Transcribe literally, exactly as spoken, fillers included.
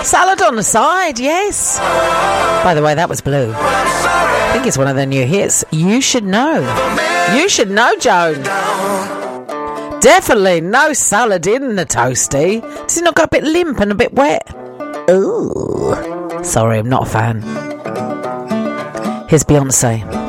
Salad on the side, yes. By the way, that was Blue. I think it's one of their new hits. You Should Know. You should know, Joan. Definitely no salad in the toasty. Does it not go a bit limp and a bit wet? Ooh. Sorry, I'm not a fan. Here's Beyonce.